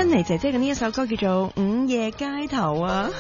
珍妮姐姐嘅呢一首歌叫做《午夜街頭》啊。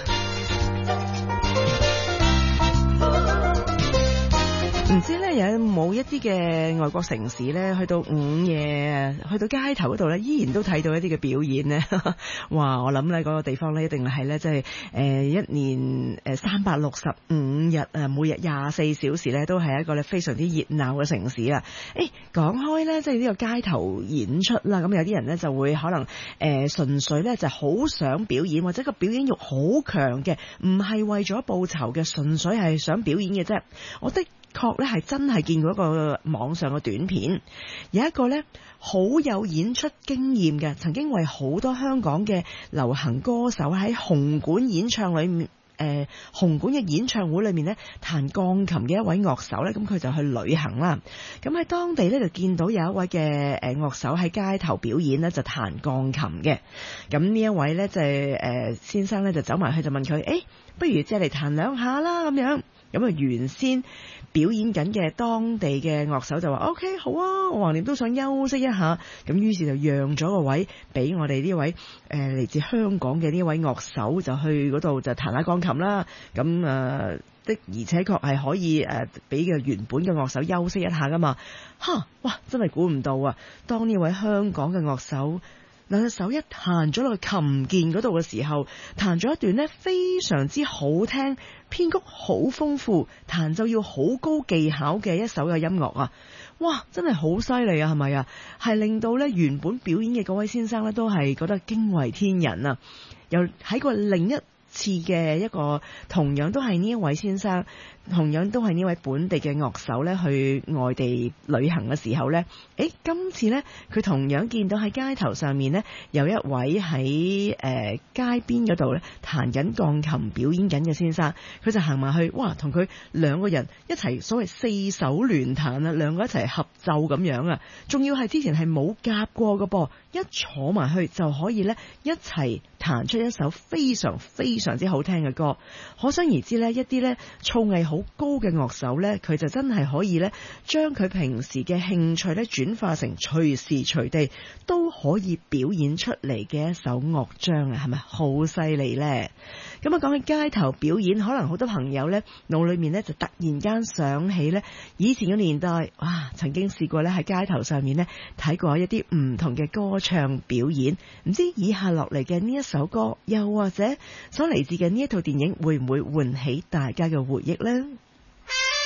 唔知咧有冇一啲嘅外國城市咧，去到午夜，去到街頭嗰度咧，依然都睇到一啲嘅表演咧。哇！我諗咧嗰個地方咧，一定係咧，即係一年365日啊，每日24小時咧，都係一個咧非常之熱鬧嘅城市啊。講開咧，即係呢個街頭演出啦，咁有啲人咧就會可能純粹咧就好想表演，或者個表演欲好強嘅，唔係為咗報酬嘅，純粹係想表演嘅啫。我的確咧係真係見過一個網上嘅短片，有一個咧好有演出經驗嘅，曾經為好多香港嘅流行歌手喺紅館演唱裏面紅館嘅演唱會裏面咧彈鋼琴嘅一位樂手咧，咁佢就去旅行啦。咁喺當地咧就見到有一位嘅樂手喺街頭表演咧，就彈鋼琴嘅。咁呢一位咧就先生咧就走埋去就問佢：不如借嚟彈兩下啦咁樣。咁啊原先表演緊嘅當地嘅樂手就話 OK 好啊，我橫掂都想休息一下，咁於是就讓咗個位俾我哋呢位嚟自香港嘅呢位樂手，就去嗰度就彈下鋼琴啦。咁的而且確係可以俾嘅原本嘅樂手休息一下噶嘛。哇真係估唔到啊，當呢位香港嘅樂手兩隻手一彈咗落去琴鍵嗰度嘅時候，彈咗一段呢非常之好聽，編曲好豐富，彈奏要好高技巧嘅一首嘅音樂啊！哇，真係好犀利啊，係咪啊？係令到呢原本表演嘅嗰位先生呢都係覺得驚為天人啊！又喺個另一次嘅一個同樣都係呢一位先生，同樣都係呢位本地嘅樂手咧，去外地旅行嘅時候咧，今次咧佢同樣見到喺街頭上面咧有一位喺街邊嗰度咧彈緊鋼琴表演緊嘅先生，佢就行埋去，哇，同佢兩個人一齊所謂四手聯彈啊，兩個一齊合奏咁樣啊，仲要係之前係冇夾過嘅噃，一坐埋去就可以咧一齊彈出一首非常非常之好聽嘅歌。可想而知咧，一啲咧造詣好高嘅樂手咧，佢就真係可以咧將佢平時嘅興趣咧轉化成隨時隨地都可以表演出嚟嘅一首樂章啊，係咪好犀利咧？咁啊，講起街頭表演，可能好多朋友咧腦裏面咧就突然間想起咧以前嘅年代，哇，曾經試過咧喺街頭上面咧睇過一啲唔同嘅歌唱表演。唔知以下落嚟嘅呢一首歌，又或者所嚟自嘅呢一套電影，會唔會喚起大家嘅回憶呢？